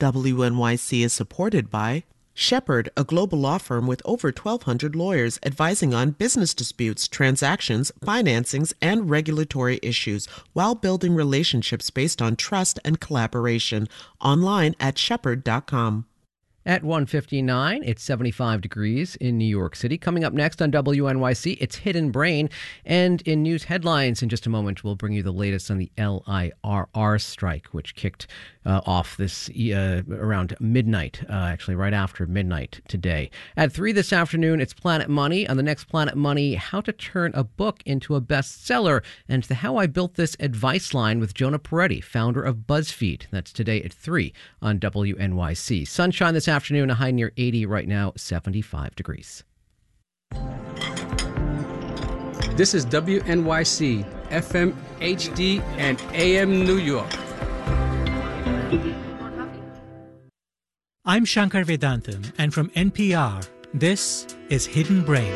WNYC is supported by Shepherd, a global law firm with over 1,200 lawyers advising on business disputes, transactions, financings, and regulatory issues while building relationships based on trust and collaboration. Online at shepherd.com. At 1:59, it's 75 degrees in New York City. Coming up next on WNYC, it's Hidden Brain. And in news headlines in just a moment, we'll bring you the latest on the LIRR strike, which kicked off this around midnight, actually right after midnight today. At 3 this afternoon, it's Planet Money. On the next Planet Money, how to turn a book into a bestseller, and the How I Built This advice line with Jonah Peretti, founder of BuzzFeed. That's today at 3 on WNYC. Sunshine this afternoon, a high near 80 right now, 75 degrees. This is WNYC, FM, HD, and AM New York. I'm Shankar Vedantam, and from NPR, this is Hidden Brain.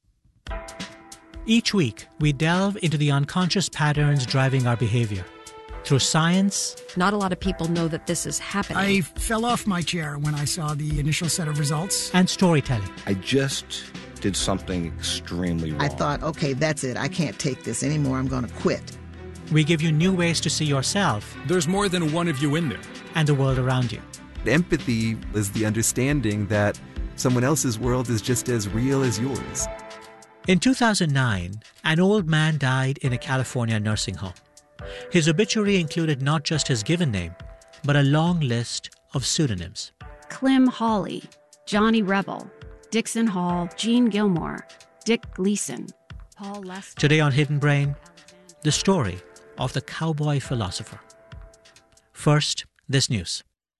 Each week, we delve into the unconscious patterns driving our behavior. Through science. Not a lot of people know that this is happening. I fell off my chair when I saw the initial set of results. And storytelling. I just did something extremely wrong. I thought, okay, that's it. I can't take this anymore. I'm going to quit. We give you new ways to see yourself. There's more than one of you in there. And the world around you. Empathy is the understanding that someone else's world is just as real as yours. In 2009, an old man died in a California nursing home. His obituary included not just his given name, but a long list of pseudonyms. Clem Hawley, Johnny Rebel, Dixon Hall, Gene Gilmore, Dick Gleason, Paul Lester. Today on Hidden Brain, the story of the cowboy philosopher. First, this news.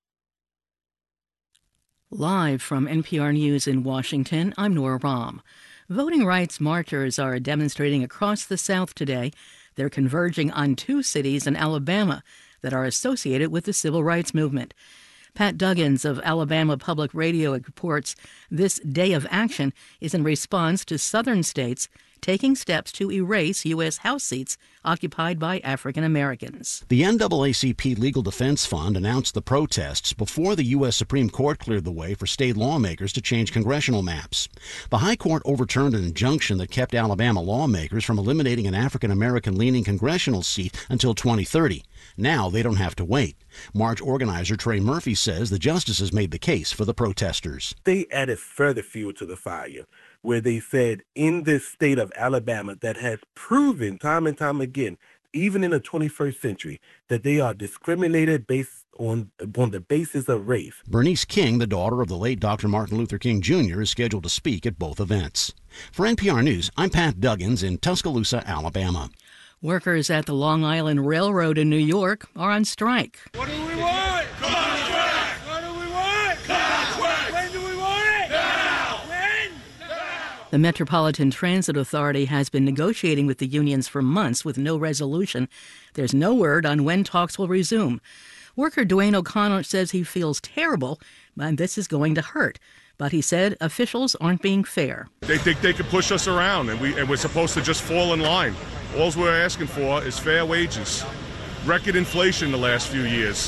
Live from NPR News in Washington, I'm Nora Rahm. Voting rights marchers are demonstrating across the South today. They're converging on two cities in Alabama that are associated with the civil rights movement. Pat Duggins of Alabama Public Radio reports this day of action is in response to southern states taking steps to erase U.S. House seats occupied by African Americans. The NAACP Legal Defense Fund announced the protests before the U.S. Supreme Court cleared the way for state lawmakers to change congressional maps. The High Court overturned an injunction that kept Alabama lawmakers from eliminating an African American-leaning congressional seat until 2030. Now they don't have to wait. March organizer Trey Murphy says the justices made the case for the protesters. They added further fuel to the fire, where they said in this state of Alabama that has proven time and time again, even in the 21st century, that they are discriminated based on the basis of race. Bernice King, the daughter of the late Dr. Martin Luther King Jr., is scheduled to speak at both events. For NPR News, I'm Pat Duggins in Tuscaloosa, Alabama. Workers at the Long Island Railroad in New York are on strike. What do we want? Contract! What do we want? Contract! When do we want it? Now! When? Now! The Metropolitan Transit Authority has been negotiating with the unions for months with no resolution. There's no word on when talks will resume. Worker Dwayne O'Connor says he feels terrible, and this is going to hurt. But he said officials aren't being fair. They think they can push us around, and we're supposed to just fall in line. All we're asking for is fair wages. Record inflation the last few years.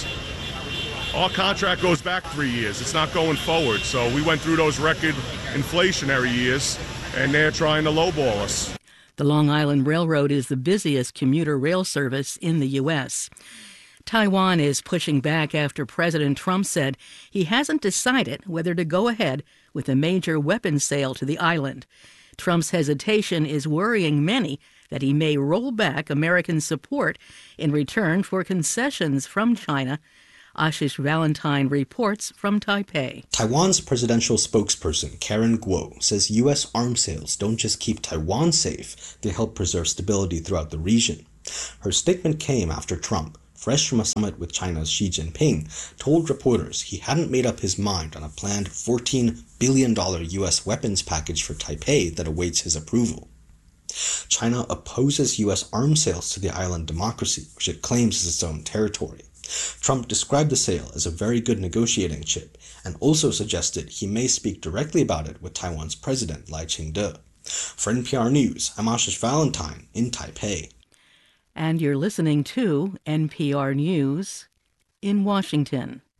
Our contract goes back 3 years. It's not going forward. So we went through those record inflationary years, and they're trying to lowball us. The Long Island Railroad is the busiest commuter rail service in the U.S. Taiwan is pushing back after President Trump said he hasn't decided whether to go ahead with a major weapons sale to the island. Trump's hesitation is worrying many that he may roll back American support in return for concessions from China. Ashish Valentine reports from Taipei. Taiwan's presidential spokesperson Karen Guo says U.S. arms sales don't just keep Taiwan safe, they help preserve stability throughout the region. Her statement came after Trump, fresh from a summit with China's Xi Jinping, told reporters he hadn't made up his mind on a planned $14 billion U.S. weapons package for Taipei that awaits his approval. China opposes U.S. arms sales to the island democracy, which it claims is its own territory. Trump described the sale as a very good negotiating chip and also suggested he may speak directly about it with Taiwan's president, Lai Ching-te. For NPR News, I'm Ashish Valentine in Taipei. And you're listening to NPR News in Washington.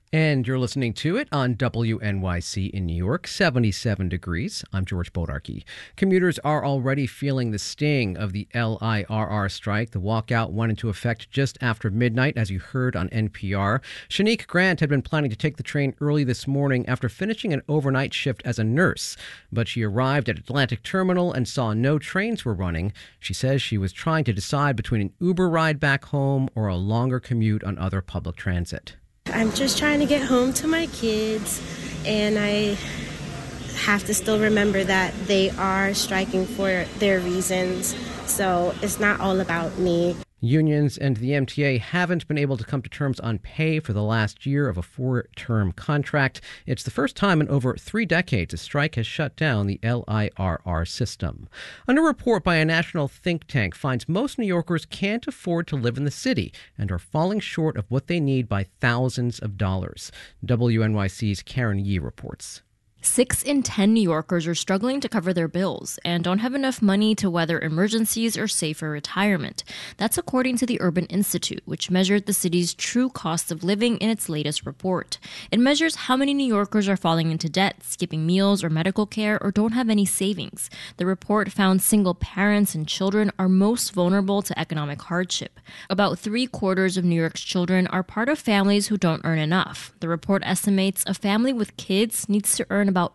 And you're listening to it on WNYC in New York, 77 degrees. I'm George Bodarky. Commuters are already feeling the sting of the LIRR strike. The walkout went into effect just after midnight, as you heard on NPR. Shanique Grant had been planning to take the train early this morning after finishing an overnight shift as a nurse. But she arrived at Atlantic Terminal and saw no trains were running. She says she was trying to decide between an Uber ride back home or a longer commute on other public transit. I'm just trying to get home to my kids, and I have to still remember that they are striking for their reasons, so it's not all about me. Unions and the MTA haven't been able to come to terms on pay for the last year of a 4-term contract. It's the first time in over 3 decades a strike has shut down the LIRR system. A new report by a national think tank finds most New Yorkers can't afford to live in the city and are falling short of what they need by thousands of dollars. WNYC's Karen Yee reports. 6 in 10 New Yorkers are struggling to cover their bills and don't have enough money to weather emergencies or save for retirement. That's according to the Urban Institute, which measured the city's true cost of living in its latest report. It measures how many New Yorkers are falling into debt, skipping meals or medical care, or don't have any savings. The report found single parents and children are most vulnerable to economic hardship. About 3/4 of New York's children are part of families who don't earn enough. The report estimates a family with kids needs to earn about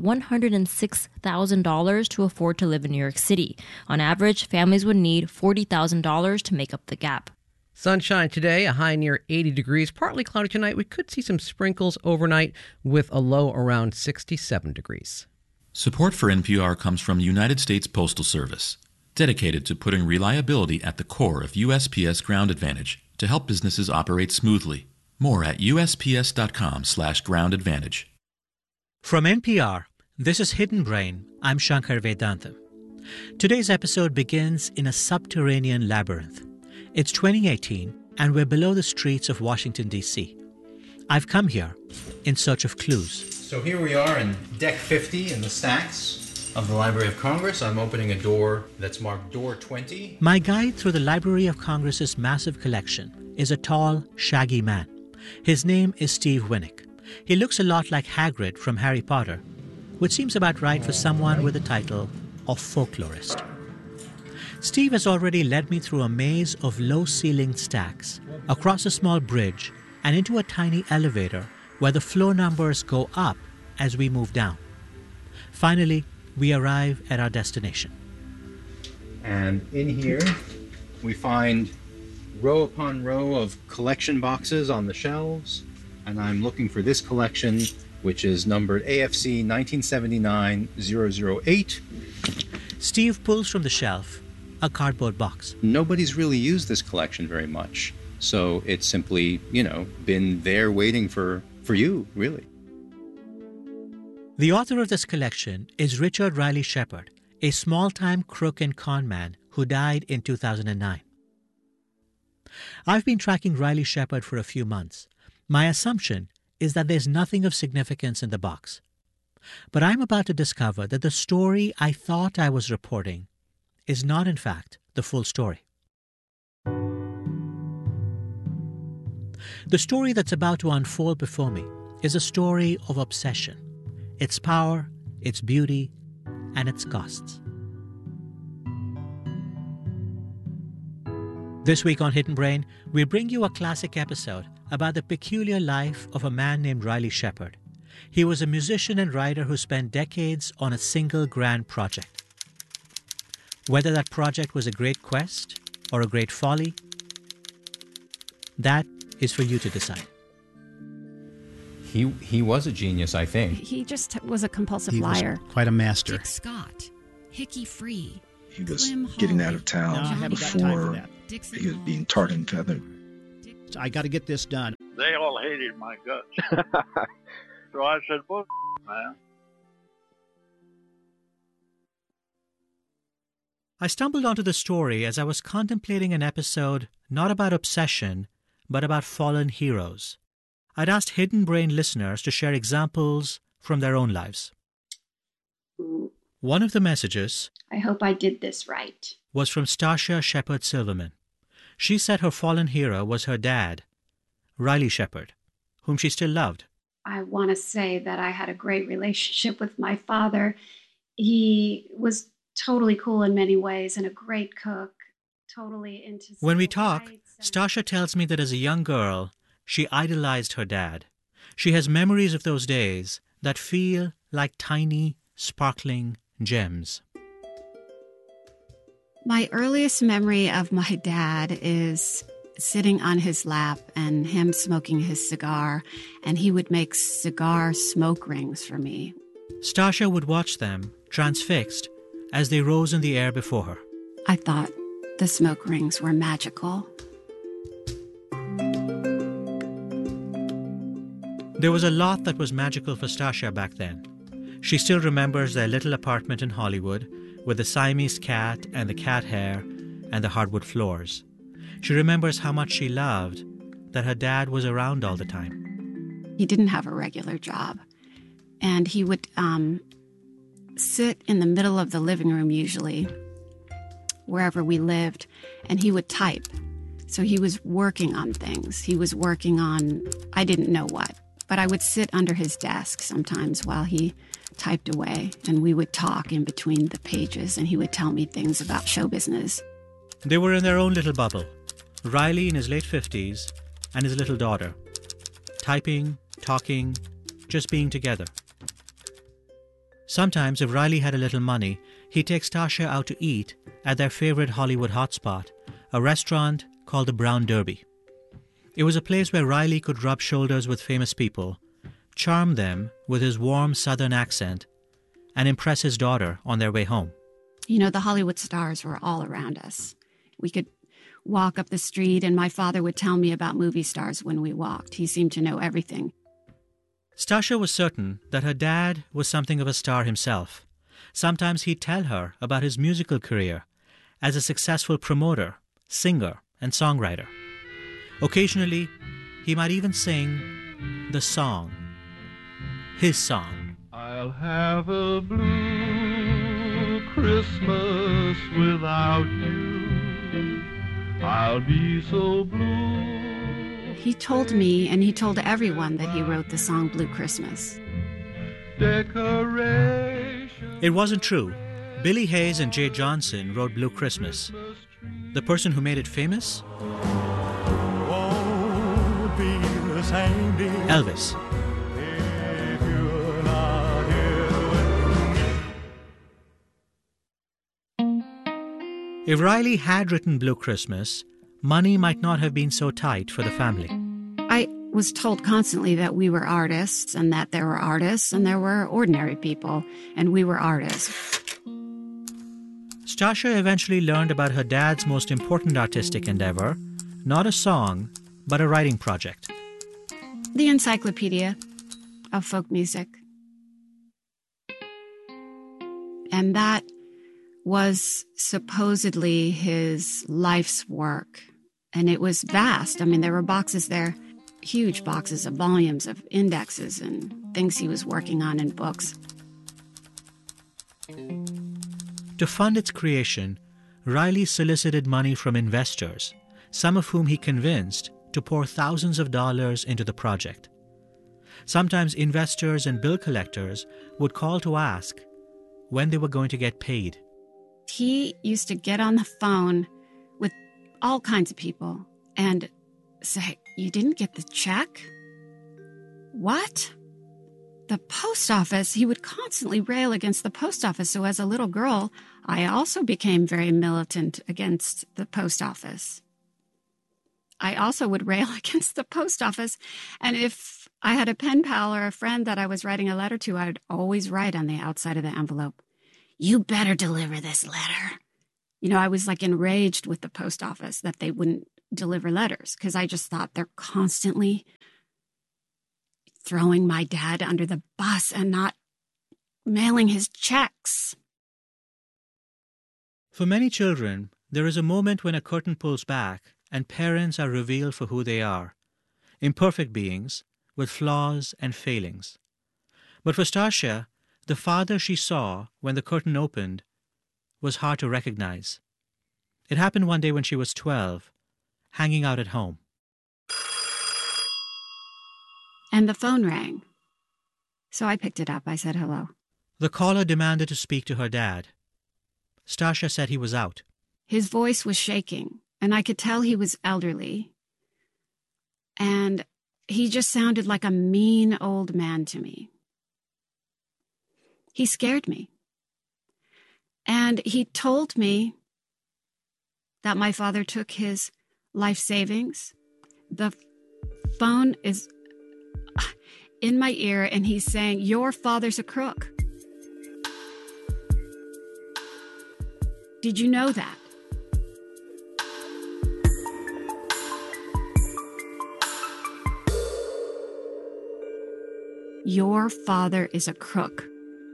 $106,000 to afford to live in New York City. On average, families would need $40,000 to make up the gap. Sunshine today, a high near 80 degrees, partly cloudy tonight. We could see some sprinkles overnight with a low around 67 degrees. Support for NPR comes from United States Postal Service, dedicated to putting reliability at the core of USPS Ground Advantage to help businesses operate smoothly. More at usps.com/Ground Advantage. From NPR, this is Hidden Brain. I'm Shankar Vedantam. Today's episode begins in a subterranean labyrinth. It's 2018, and we're below the streets of Washington, D.C. I've come here in search of clues. So here we are in Deck 50 in the stacks of the Library of Congress. I'm opening a door that's marked Door 20. My guide through the Library of Congress's massive collection is a tall, shaggy man. His name is Steve Winnick. He looks a lot like Hagrid from Harry Potter, which seems about right for someone with the title of folklorist. Steve has already led me through a maze of low-ceilinged stacks, across a small bridge, and into a tiny elevator where the floor numbers go up as we move down. Finally, we arrive at our destination. And in here, we find row upon row of collection boxes on the shelves. And I'm looking for this collection, which is numbered AFC 1979-008. Steve pulls from the shelf a cardboard box. Nobody's really used this collection very much. So it's simply, been there waiting for you, really. The author of this collection is Richard Riley Shepard, a small-time crook and con man who died in 2009. I've been tracking Riley Shepard for a few months. My assumption is that there's nothing of significance in the box. But I'm about to discover that the story I thought I was reporting is not, in fact, the full story. The story that's about to unfold before me is a story of obsession, its power, its beauty, and its costs. This week on Hidden Brain, we bring you a classic episode about the peculiar life of a man named Riley Shepard. He was a musician and writer who spent decades on a single grand project. Whether that project was a great quest or a great folly, that is for you to decide. He was a genius, I think. He just was a compulsive liar. Was quite a master. Dick Scott, Hickey Free. He was getting out of town before he was being tarred and feathered. I got to get this done. They all hated my guts. So I said, well, man. I stumbled onto the story as I was contemplating an episode not about obsession, but about fallen heroes. I'd asked Hidden Brain listeners to share examples from their own lives. One of the messages, I hope I did this right, was from Stacia Shepard Silverman. She said her fallen hero was her dad, Riley Shepard, whom she still loved. I want to say that I had a great relationship with my father. He was totally cool in many ways and a great cook, totally into... When we talk, Stasha tells me that as a young girl, she idolized her dad. She has memories of those days that feel like tiny, sparkling gems. My earliest memory of my dad is sitting on his lap and him smoking his cigar, and he would make cigar smoke rings for me. Stasha would watch them, transfixed, as they rose in the air before her. I thought the smoke rings were magical. There was a lot that was magical for Stasha back then. She still remembers their little apartment in Hollywood with the Siamese cat and the cat hair and the hardwood floors. She remembers how much she loved that her dad was around all the time. He didn't have a regular job, and he would sit in the middle of the living room usually, wherever we lived, and he would type. So he was working on things. He was working on, I didn't know what, but I would sit under his desk sometimes while he typed away, and we would talk in between the pages, and he would tell me things about show business. They were in their own little bubble, Riley in his late 50s and his little daughter, typing, talking, just being together. Sometimes, if Riley had a little money, he'd take Stasha out to eat at their favorite Hollywood hotspot, a restaurant called the Brown Derby. It was a place where Riley could rub shoulders with famous people, charm them with his warm Southern accent, and impress his daughter on their way home. You know, the Hollywood stars were all around us. We could walk up the street, and my father would tell me about movie stars when we walked. He seemed to know everything. Stasha was certain that her dad was something of a star himself. Sometimes he'd tell her about his musical career as a successful promoter, singer, and songwriter. Occasionally, he might even sing the song, his song. I'll have a blue Christmas without you. I'll be so blue. He told me, and he told everyone, that he wrote the song Blue Christmas. Decoration. It wasn't true. Billy Hayes and Jay Johnson wrote Blue Christmas. The person who made it famous? Won't be the same, dear. Elvis. If you're not here with me. If Riley had written Blue Christmas, money might not have been so tight for the family. I was told constantly that we were artists, and that there were artists and there were ordinary people, and we were artists. Stasha eventually learned about her dad's most important artistic endeavor, not a song, but a writing project. The Encyclopedia of Folk Music. And that was supposedly his life's work. And it was vast. I mean, there were boxes there, huge boxes of volumes of indexes and things he was working on in books. To fund its creation, Riley solicited money from investors, some of whom he convinced to pour thousands of dollars into the project. Sometimes investors and bill collectors would call to ask when they were going to get paid. He used to get on the phone with all kinds of people and say, "You didn't get the check? What? The post office?" He would constantly rail against the post office. So as a little girl, I also became very militant against the post office. I also would rail against the post office. And if I had a pen pal or a friend that I was writing a letter to, I would always write on the outside of the envelope, "You better deliver this letter." You know, I was like enraged with the post office that they wouldn't deliver letters, because I just thought they're constantly throwing my dad under the bus and not mailing his checks. For many children, there is a moment when a curtain pulls back and parents are revealed for who they are, imperfect beings with flaws and failings. But for Stasha, the father she saw when the curtain opened was hard to recognize. It happened one day when she was 12, hanging out at home. And the phone rang. So I picked it up. I said hello. The caller demanded to speak to her dad. Stasha said he was out. His voice was shaking, and I could tell he was elderly. And he just sounded like a mean old man to me. He scared me. And he told me that my father took his life savings. The phone is in my ear, and he's saying, "Your father's a crook." Did you know that? Your father is a crook.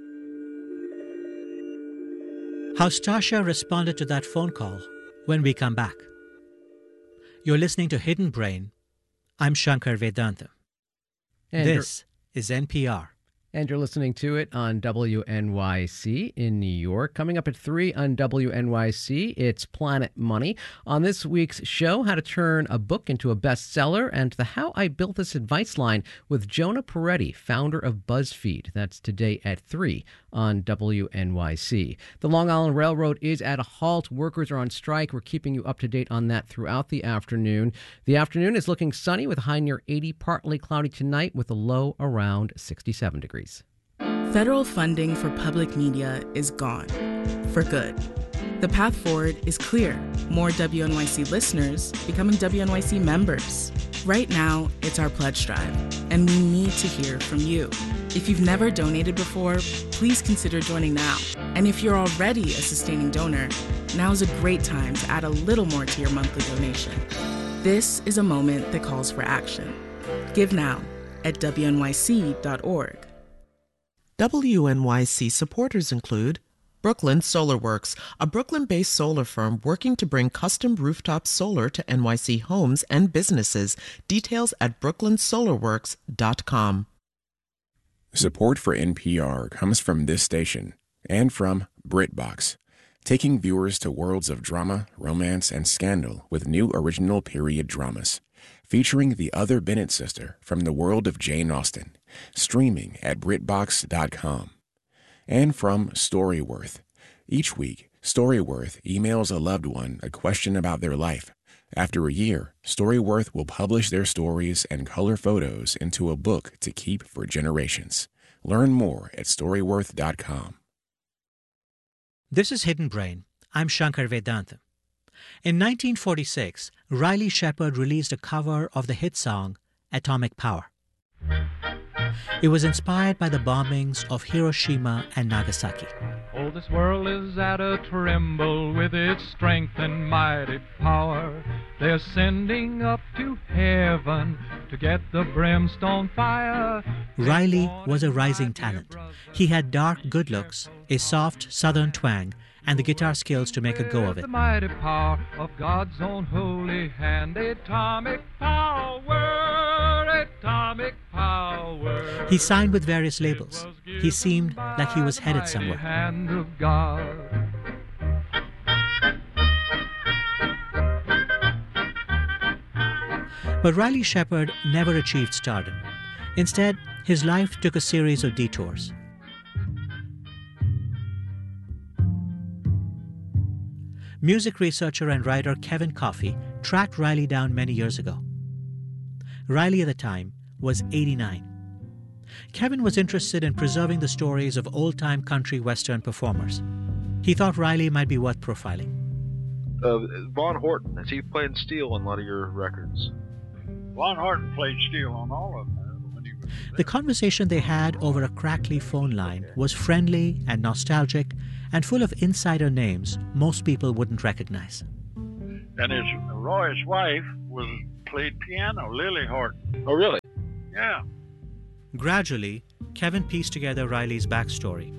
How Stasha responded to that phone call when we come back. You're listening to Hidden Brain. I'm Shankar Vedantam. This is NPR. And you're listening to it on WNYC in New York. Coming up at 3 on WNYC, it's Planet Money. On this week's show, how to turn a book into a bestseller, and the How I Built This Advice line with Jonah Peretti, founder of BuzzFeed. That's today at 3 on WNYC. The Long Island Railroad is at a halt. Workers are on strike. We're keeping you up to date on that throughout the afternoon. The afternoon is looking sunny with a high near 80, partly cloudy tonight with a low around 67 degrees. Federal funding for public media is gone, for good. The path forward is clear. More WNYC listeners becoming WNYC members. Right now, it's our pledge drive, and we need to hear from you. If you've never donated before, please consider joining now. And if you're already a sustaining donor, now's a great time to add a little more to your monthly donation. This is a moment that calls for action. Give now at WNYC.org. WNYC supporters include Brooklyn Solar Works, a Brooklyn-based solar firm working to bring custom rooftop solar to NYC homes and businesses. Details at brooklynsolarworks.com. Support for NPR comes from this station and from BritBox, taking viewers to worlds of drama, romance, and scandal with new original period dramas. Featuring the other Bennett sister from the world of Jane Austen, streaming at BritBox.com. And from Storyworth. Each week, Storyworth emails a loved one a question about their life. After a year, Storyworth will publish their stories and color photos into a book to keep for generations. Learn more at Storyworth.com. This is Hidden Brain. I'm Shankar Vedantam. In 1946, Riley Shepard released a cover of the hit song Atomic Power. It was inspired by the bombings of Hiroshima and Nagasaki. Oh, this world is at a tremble with its strength and mighty power. They're sending up to heaven to get the brimstone fire. Riley was a rising talent. He had dark good looks, a soft southern twang, and the guitar skills to make a go of it. The mighty power of God's own holy hand, atomic power, atomic power. He signed with various labels. He seemed like he was headed somewhere. Hand of God. But Riley Shepard never achieved stardom. Instead, his life took a series of detours. Music researcher and writer Kevin Coffey tracked Riley down many years ago. Riley at the time was 89. Kevin was interested in preserving the stories of old-time country western performers. He thought Riley might be worth profiling. Von Horton, is he playing steel on a lot of your records? Von Horton played steel on all of them. The conversation they had over a crackly phone line was friendly and nostalgic and full of insider names most people wouldn't recognize. And Roy's wife played piano, Lily Horton. Oh, really? Yeah. Gradually, Kevin pieced together Riley's backstory.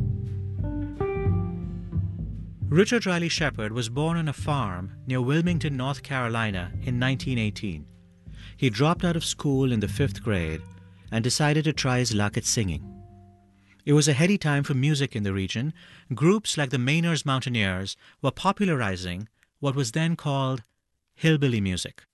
Richard Riley Shepard was born on a farm near Wilmington, North Carolina in 1918. He dropped out of school in the 5th grade and decided to try his luck at singing. It was a heady time for music in the region. Groups like the Mainers Mountaineers were popularizing what was then called hillbilly music.